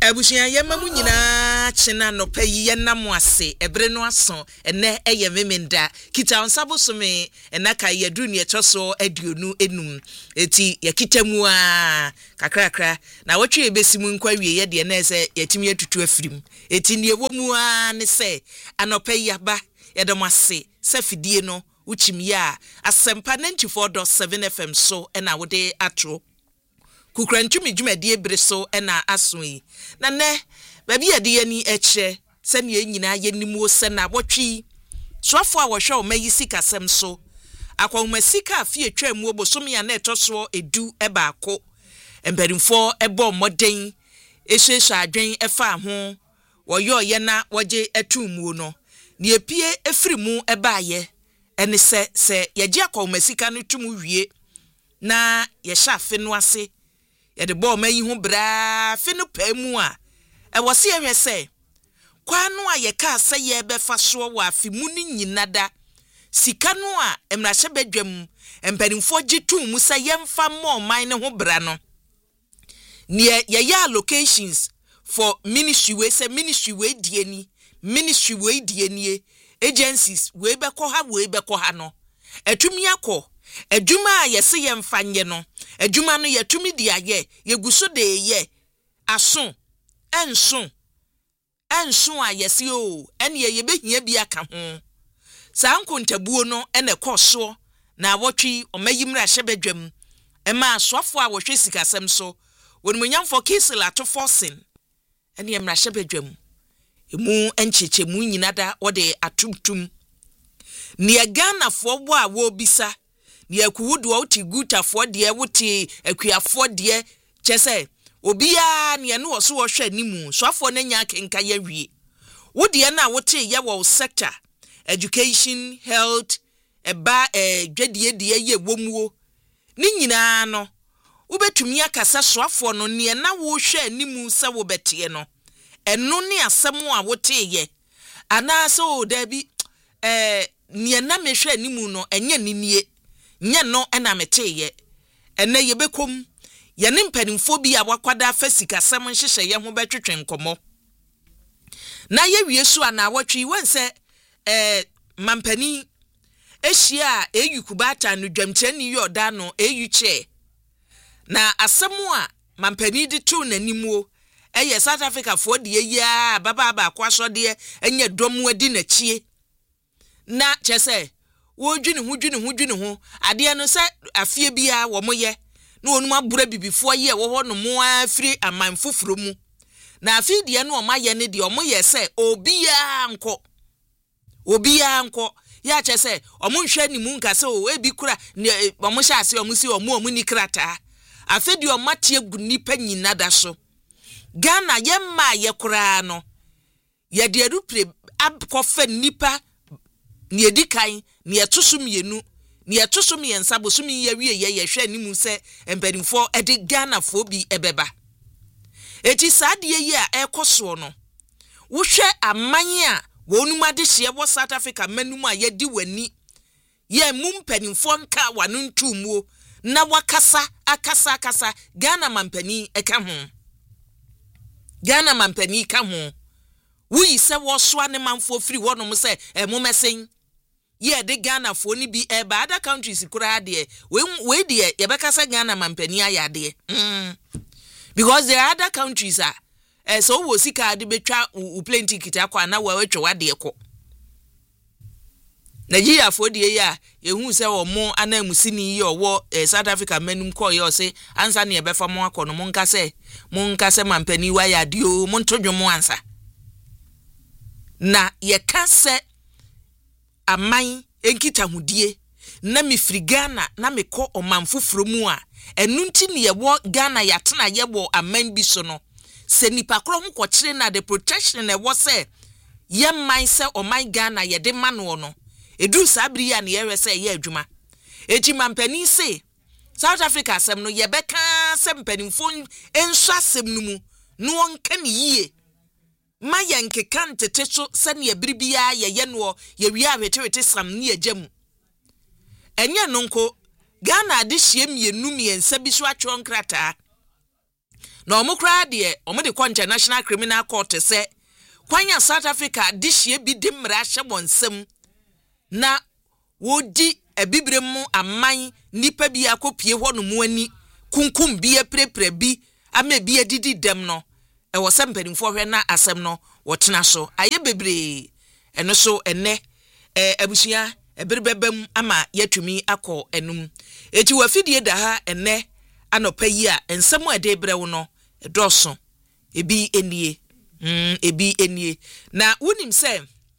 Abushia yema mu nyina chena no payi yenam ase ebre no aso ene eye memenda kita onsabo some enaka yedru ne etoso aduonu enum eti yakitamu a kakrakra na wotwe ebesimu nkwawie ye de na ese yatimi atutu afirim eti ne ewomu a ne se anopayi aba yedomase se fidie no uchimye a asempa 94.7 FM so ena wode atro kukrantumi dwumade breso ena asoi na ne baby ade yani eche se ne nyina yenimu se na wotwi soafo a wohwe o mayi sika sem so akwoma sika afie twamu obosom ya na etoso edu ebaako emperimfo ebo moden ehwehwe adwen efa ho woyo ye na woje atumu no ne epie efirimu ebaaye ene se yeje akwoma sika no tumu wie na ye hyafe no ase ye de bo mayi ho bra fe no pamu a wose ye hwese kwano a ye ka se ye befa so wa afi mu ni nyinada sika no a emrahye badwam empanimfo gitu mu se yemfa mo man ne ho bra no ne ye allocations for ministry we say ministry we die ni agencies we beko ha no atumi akọ adwuma a yese yemfa nye no adwuma no yatumi di aye yeguso de ye aso enso a yesi o ene ye behia bi aka ho saa nkontabuo no ene koso na wotwi omayimra hyebadwam ema asofo a wohwe sikasem so wonmunyamfo kisela to forcing ene emra hyebadwam emu encheche mu nyinada wode atumtum ne Ghana bo a wo bisa ne akuwudu a wuti gutafo de wuti akuafo de chese obia ne no so wo hwe animu soafo na nya kenka ya wie wode na wote ye wo sector education health eba dwadie de ye womuo ni nyina no wobetumi akasa soafo no ne na wo hwe animu se wo bete no eno ne asem a wote ye ana so dabi ne na mehwe animu no enye ninie nye no ena meteye ene yebekom ye ne mpanimfo bi a wakwada fasika sem nhyehyɛ ye ho betwetwe nkomo na ye wie so ana awotwe wonse mampani ehia eyukubata no dwamkyani yoda no eyuche na asemu a mampani de tu nanimuo eye South Africa fo de yia baba akwaso de enye dom adi na chie na chese wo dwene ho ade no se afie bia wo moye na onum abura bibifo ye wo ho no mo afiri amanfoforo mu na afie de no omaye ne de omoye se obia nko ya chese omunhwe ni mu nka se o ebi kura omo hya ase omo si omo ni krata afie de omate gu nipa nyina da so Ghana yemma ye kura no ye de adupre abkofa nipa ne edikan ne etosomienu ne etosomiensa bosomi ye wie ye hwe animu se empanimfo ede Ghana fo bi ebeba eti saade ye a ekoso no wo hwe aman a wonumade hye wo South Africa manum a ye di wani ye mumpanimfo nka wanu ntumuo na wakasa akasa Ghana mampani eka ho Ghana mampani ka ho wuyi se wo soa ne manfo firi wonom se momesen ye de Ghana fo ni bi eba other countries kura de we de ye bekasa Ghana mampani ayade because there are other countries so wo sika de betwa u plenty kitakwa na wa wetwa wade ko Nigeria fo de ye hu se wo mo anamusini ye owo South Africa manum ko ye o se ansa ne befa mo akono mo nka se mampani wa yade o mo ntodwo mo ansa na ye ka se aman enkita hudie na mifiri Ghana na mekọ omanfoforo mu a enu nti ne yewo Ghana yatena yebo aman bi so no se nipa kro ho kwokire na the protection na wo se ye man se oman Ghana ye de mano no edu sabri ya ne ye se ye adwuma eti mampani se South Africa asem no ye beka se mpanimfo enso asem no mu no onka ne yie ma yankeka ntete so sane abiribia ye no ye wi awetewete sam ne agam enye no nko Ghana de hye mienu miensa bi so atwo nkrata na omukra de omode ko International Criminal Court se kwanya South Africa dihye bi de mra hye bonsem na wodi ebibrem aman nipa bi akopie ho no mu ani kunkum bi eprepre bi ama bi adidi dem no e wo sempanimfo hwe na asem no wotena so aye bebre eno so ene abusua eberebebam ama yatumi akọ enum eti wafidie da ha ene anopa yi a ensem ade brewo no edoso ebi enie na wonim se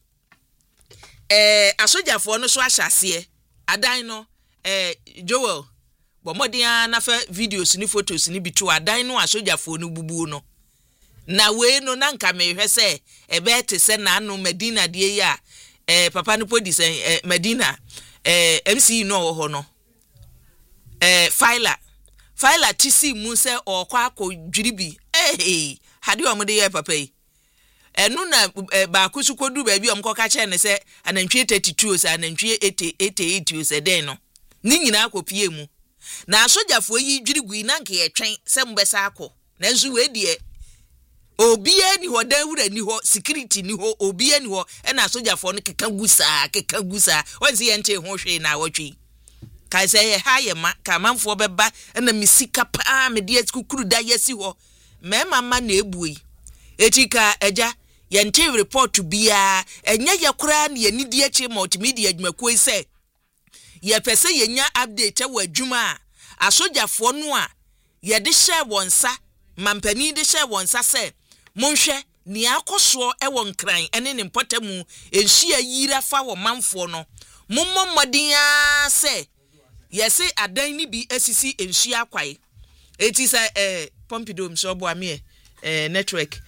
asojafo no so ahyase adan no Joel bomodian na fa videos ni photos ni bitu adan no asojafo no bubu no na we no na nka mehwe se ebe te se na anu Medina die ya papa no podi se Medina MC no ho no Faila tisi mu se okwa akodwiribi hade omde ye papa yi enu na ba kusu kodu ba bi omkoka che ne se anantwie 32 se anantwie 88 se den no ni nyina akopie mu na asojafo yi dwirigui na nke ye twen se mbesa akọ na nzu we die obi ani ho dan wura ni ho security ni ho obi ani ho na asojafo no keka gusa wanzi ye nte ho hwe na awotwe kai se ye ha ye ma ka manfo beba na misika pa me die kukuru da yesi ho mema ma na ebuyi etika eja ye nte report bia enya ye kura na ye nidi achi multimedia adwumakuo se ye pese ye nya update wa adwuma asojafo no a ye de share wonsa mampani de share wonsa se monhwe ni akoso ewo nkran ene ne mpotemu enhia yira fa wo manfo no mommodin se yesi adan ni bi asisi enhia kwai eti se pompidom so bo ame network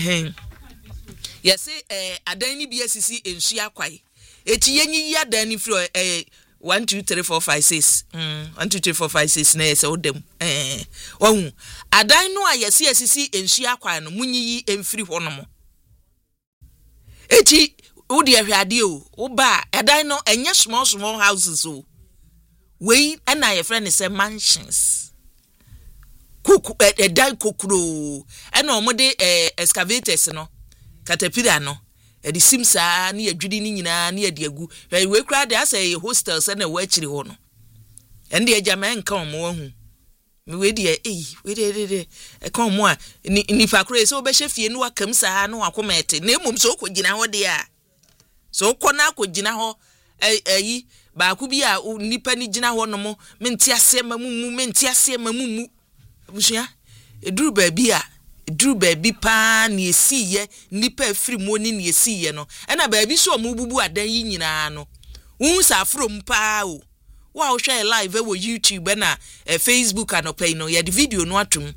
yesi adan ni bi asisi enhia kwai eti yenyi adan ni fro 1 2 3 4 5 6 1 2 3 4 5 6 na yesi odem wahu adan no a yesi asisi enhia kwai no munyi emfiri ho no mo eti udi ahwade o oba adan no enye small houses o we na your friend say mansions kuku dan kokuro na omode excavators no caterpillar no e di simsa na yadwidi ni nyina na yadi agu we kura de asay hostels na we akiri ho no ende agama nka omo wahu we de we de ka omo a ni fa kura so be hye no akam sa na wakomete na emom so kogina ho de a so kona akogina ho ayi ba ku bi a nipa ni gina ho no mo menti ase mamumu abusua eduru ba bi pa na esiye nipa afiri mo ni esiye no na ba bi so mo bubu adan yi nyina no unsa afrom pa o wa wo hwe live wo YouTube na Facebook anopai no ya di video no atum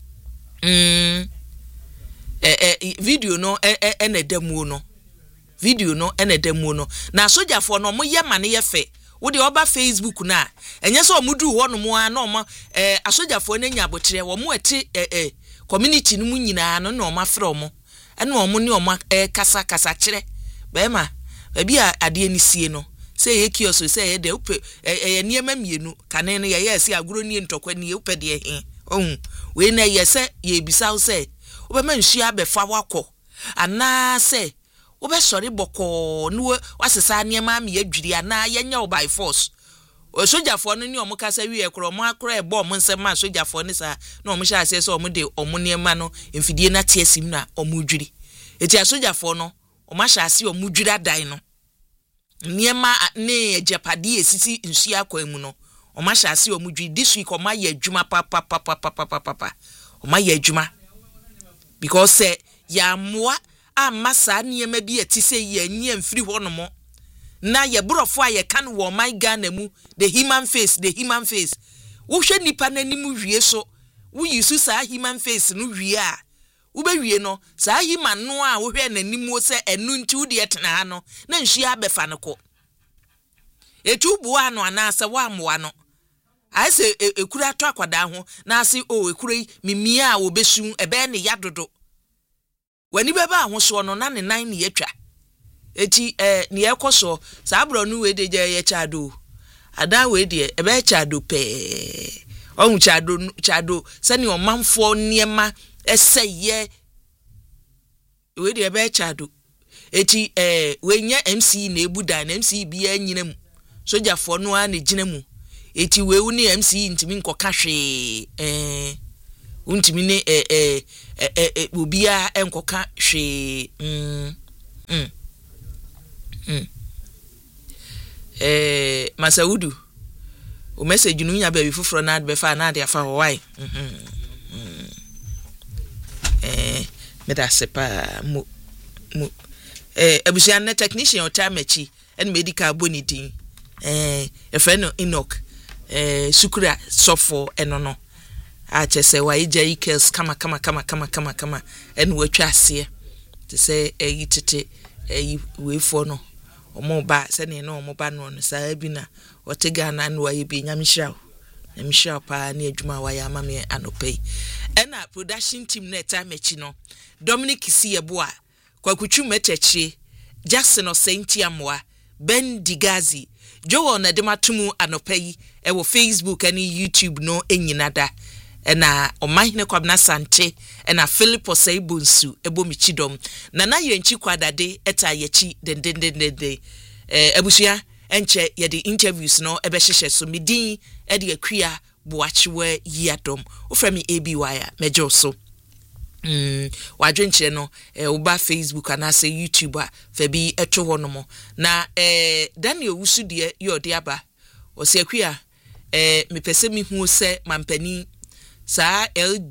video no na demo no video no ene demo no na sojafo no mo ye mane ye fe wo de oba Facebook na enye so omudu ho no mo a na oma asojafo na nya abotre wo mo eti community no mu nyina no na oma frɛ mo ene omo ne oma kasa kire ba ma ba bi ade ani sie no se ye kioso se ye de upe niema mienu kane no ye se aguro ni ntokwa ni upe de he ohun we na ye se ye bisa se wo be manhia be fa wakɔ ana se wo be sori boko no wasesa niema me adwiri ana yenya wo by force sojafo no ni omukasa wi ekro mo akro ebo omo nsema sojafo ni sa na omo hya ase so omo de omo niema no mfidie na tiesim na omo dwiri eti sojafo no omo hya ase omo dwiri adan no niema ne japadi esisi nsia kwa mu no omo hya ase omo dwiri this week omo ya adwuma papa omo ya adwuma because ya moa amasa niema bi etise ye nyia mfiri ho no mo na ye brofo aye kan wo my Ghana mu the human face wo hwe nipa nanim wie so wo yisu sa human face no wie a wo be wie no sa human no a wo hwe nanim wo se enu nti wo de etena ha no na nhia befa ne ko etu bu ano anase wa amwa no ase ekura to akwada ho na ase o ekura mimia a wo besu ebe ne yadodo wani beba ho so no na ne nan ne yatwa eti ni ekoso sa abro nu we de je ye chado ada we de ebe chado pe on chado sani o manfo niema eseye we de be chado eti we nya MC na ebuda na MC bia nyina mu sojafo no a na gina mu eti we uni MC ntimi nkoka hwe untimi ne obia enkoka hwe Masaudu o message nu nya ba bi foforo na be fa na de afa why me da sepa mu abusia na technician o tamachi and medical bonidin e friend Enoch sukura sofo enono a chese wa ija ikels kama en watwa ase te say yitete we for no omo ba se ne no omo ba no no sa bi na otega na no ayi bi nyamishra pa na adwuma wa ya mame anopei ena production team na tamachi no Dominic Siyeboa Kwakuchu Metechie Jackson Osenti Amwa Ben Digazi Jowo na dematumu anopei ewo Facebook ani YouTube no enyinada ena omahine kwabna sanche ena Philip Oseibunsu ebo michidom na yenchi kwadade eta yechi den ebusia enche ye the interviews no ebe hihye so midin e de akua boachiwe yadom ofremi ABY mejo so wadwenche no uba Facebook anase YouTube a fabi etwo honomo na Daniel Wusu de yode aba osiakua mepese mi hu se mampani sa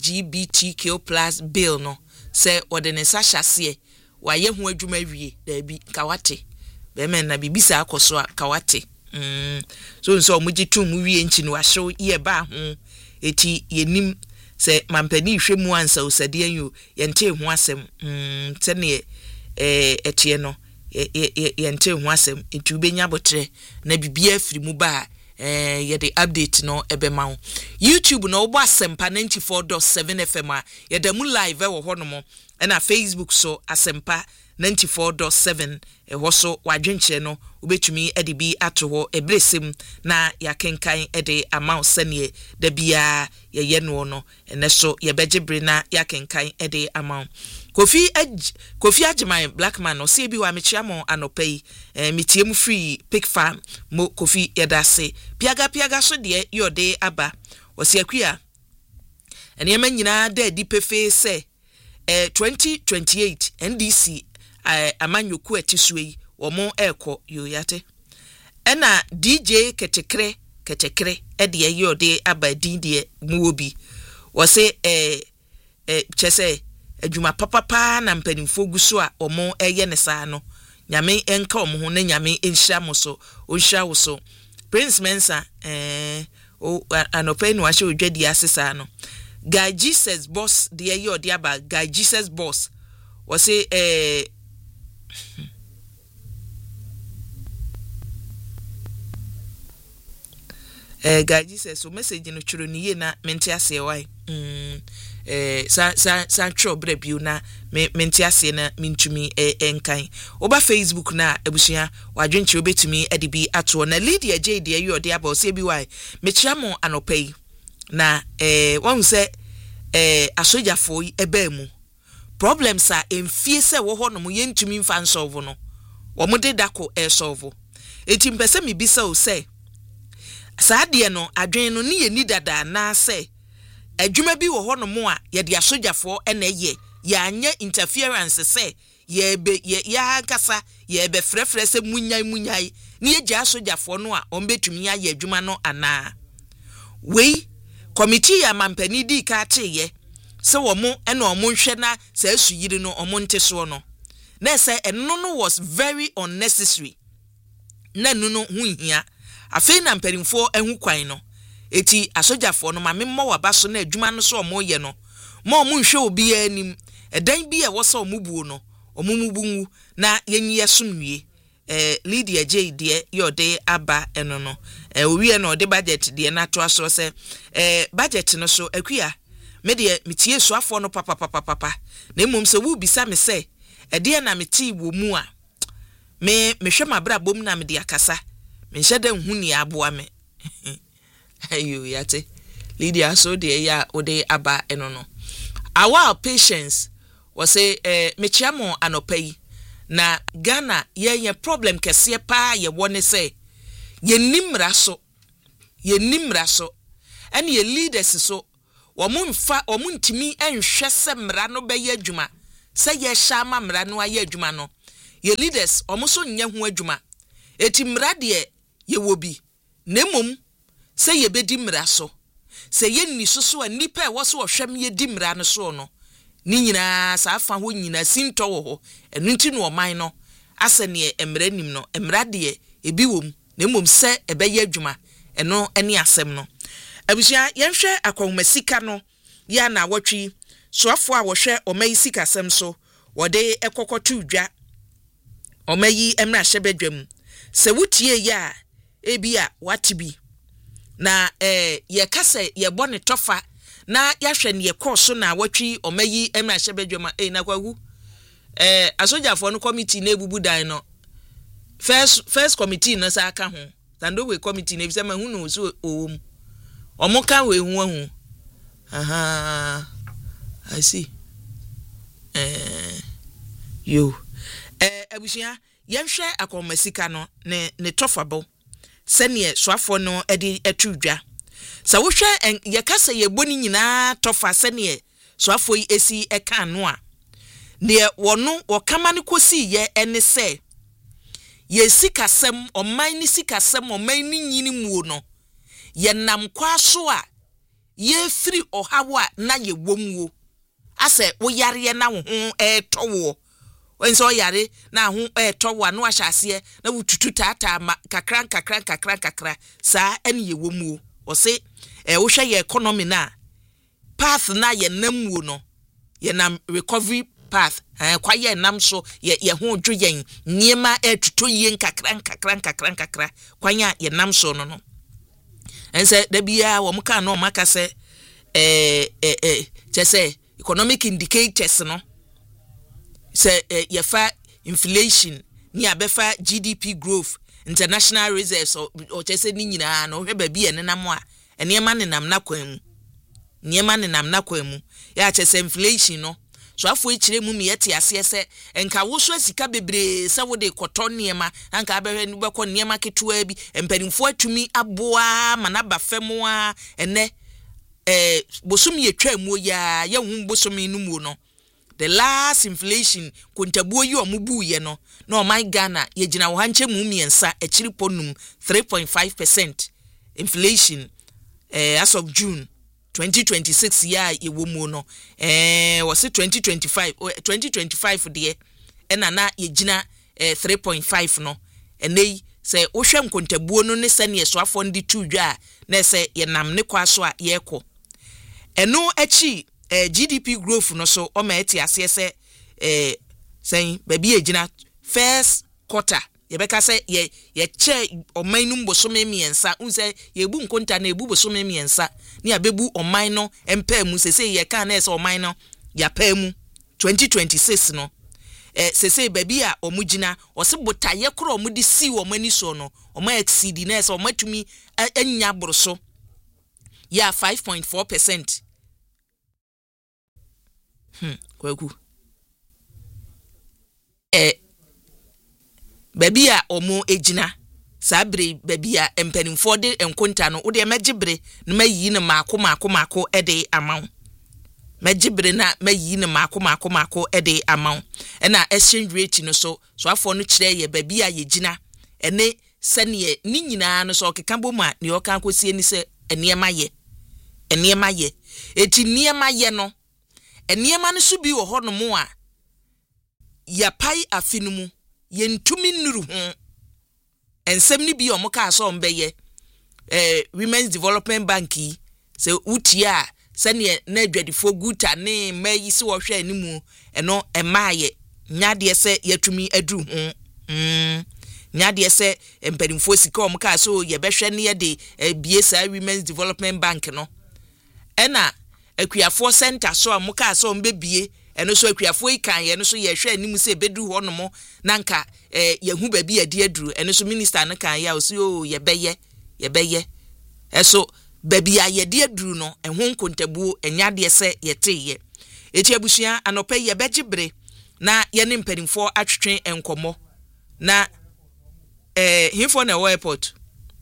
LGBTQ+ bill no se wode ne sa hyase waye hu adwuma wie da bi kawate be men na bibisa akoso a kawate so nso omugitu mu wie nchi no ahyew ye ba ho eti yenim se mampani hwemu ansa osade anyo yente hu asem tene etie no yente hu asem etu benya botre na bibia afiri mu ba ye the update no ebema YouTube no obo asempa 94.7 FM a ye da mu live wo honomo na Facebook so asempa 94.7 ehoso wadwenche no obetumi edibi atoho ebresem na yakenkan ede amount sene da bia ye no no eneso ye begebre na yakenkan ede amount Kofi Ajiman Blackman no se bi wa mechiamo anopei mitiem free pig farm mo Kofi yedase piaga so de yode aba osiakua ene manyina da di pefe se 2028 NDC amanyoku atisue womo eko yoyate ena DJ ketekre ede yode aba dindie muobi wose chese adwuma papa na mpanimfo guso a omo eye ne saa no nyame enka omo ho na nyame enhia mo so onhia wo so Prince Mensa anope no ahye odwadi asesa no Guy Jesus boss de ye odi aba Guy Jesus boss was say Guy Jesus so message no twiro ni ye na mente ase why sa tro brebiu na mente ase na mintumi enkan oba Facebook na abusia wadwenche obetumi edibi ato na Lydia J de ayi odi aba ose bi why mechiamo anopei na won se asojafo ebe mu problems a emfie se wo hono mu yentumi mfa solve no wo mo de dako solve enti mpese mi bisa o se saade no adwen no ne yeni dada na se adwuma bi wo hono mu a ye de asojafo na ye ya anya interference se ye be ya kasa ye be frefre se munyai ne ye gya asojafo no a ombetumi ya ye adwuma no ana wei committee ya mampani di ka teye se wo mo na omo nhwe na se asuyiri no omo nteso no na se eno no was very unnecessary na no hu hia afi na mpanimfo ehu kwan no eti asojafo no ma memmo wabaso na adwuma no so omo ye no ma omo nhwe obi anim edan bi e wo so omo buo no omo mubungu na yenyi yesumwie Lydia J de yode aba eno no owie no de budget de na to aso se budget no so akua me de metie suafo no papa na emom se wo bisa me se de na meti wo mu a me hwe mabra bom na me de akasa me nhye da hu ni aboa me ayo yate Lydia so de ya ode aba eno no our patients was say mechiamo anopai na Ghana ye problem kese pa ye wone say ye nimra so and ye leaders so omuntimi enhwe se mra no be ye adwuma se ye shama mra no aye adwuma no ye leaders omuso nya ho adwuma eti mra de ye wobi nemom se ye bedi mra so se ye ni so nipa e wo so hwem ye di mra no so no ni nyina sa afa ho nyina sinto wo ho enu nti no oman no asene emra nim no emra de ebi wom nemom se ebe ye adwuma eno eni asem no abusia yenhwe akwumasika no ya na wotwi soafo a wo hwe omayi sika asem so wode ekokotu dwa omayi emra hyebedwam se wutie ya ebia watibi na ye kase ye bone tofa na yahwe ne ye koso na watwi omayi emra hyebedwam na kwagu asojafo no committee na ebubu dan no first committee no sa aka ho tando we committee na bisa mahu no so owom omoka we hu ahu aha I see yo abusia yenhwe akomasika no ne tofabo sene soafo no edi etudwa sa wo hwe ye kasa ye boni nyina tofa sene soafo yi esi eka no a ne wono wokama ne kosi ye ene se ye sikasem oman ni sikasem oman ni nyini muo no ye nam kwa so a ye free ohawa na ye womwo ase wo yare na wo ho towo wenso yare na ho towo na ahase na wututu tata ma kakra sa ene ye womwo o se wo hwe ye economy na path na ye namuo no ye nam recovery path kwa ye nam so ye ho dwo yen niema etuto yen kakra kwanya ye nam so no ense da bia wo mka no maka se chese economic indicators no se ye fa inflation ni abefa GDP growth international reserves o chese ni nyina no hwe ba bia ne nam a niema ne nam na kwemu ya chese inflation no so afo ekire mu me yete ase se enka wo so asika bebre se wo de koton niema anka abehwe ni bekọ niema ketua bi empanimfo atumi aboa manaba femu a ene bosum ye twamu ya ye hu bosum numu no the last inflation kontabuo yi omubu ye no na o my Ghana ye gina wo hanche mu miensa ekiri ponum 3.5% inflation as of June 2026 ya yewomu no was 2025 de na ye gina 3.5 no enei se wo hwem kontabuo no ne sane ye so afo ndi tudwa na se ye nam ne kwa so a ye kọ eno achi GDP growth no so o ma eti ase se sen ba bi ye gina first quarter ye beka se ye che oman nu mbosome miensa unse ye bu nkonta na ebu bosome miensa ni abebu oman no empa mu sese ye kan na se oman no ya pa mu 2026 no sese ba bi a omugina o se botaye kro omudi si wo mani so no o ma exceed na se o matumi anya boroso ya 5.4%. Kwaku baby a omo ejina sabre baby a empanimfo de enkonta no wo de magibre na mayi ne mako ede amaw magibre na mayi ne mako ede amaw na exchange rate no so afọ no kire ye baby a ye gina ene sane ni nyina no so okeka bomu a ne oka akosie ni se eniema ye eti niema ye no eniema no so bi wo ho no mo a ya pai afinumu yentumi nuru ho ensem ni bi omoka so mbeye Women's Development Bank se utia sane na adwadifo guta ne mayi se wo hwe animu eno emaaye nyade se yatumi adu ho nyade se empadimfo sika omoka so ye behwe ne ye de biesa Women's Development Bank no ena akuafo center so amoka so mbebie eno so akuafo ikan ye no so ye hwe animu se bedu ho no mo nanka ye hu ba bi ade aduru eno so minister no kan ya o so ye beye eso baby a yede aduru no ehwo nkontabuo enyade se yeteye eti abusua anope ye begibre na ye ne mpanimfo atwetwe enkomo na himfo na airport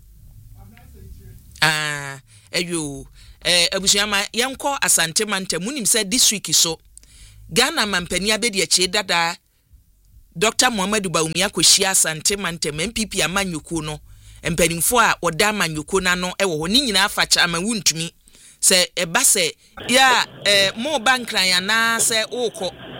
ayo abusua ma yenko Asante Manta munim se this week so Ghana mampani abedi achi dada Dr. Muhammadu Bawumia kwhia Asante Manta MPP amanyuku no mpanimfo a oda amanyuku na no ewo ho ni nyina afacha ama wuntumi se eba se ya mo bankran ya na se ukọ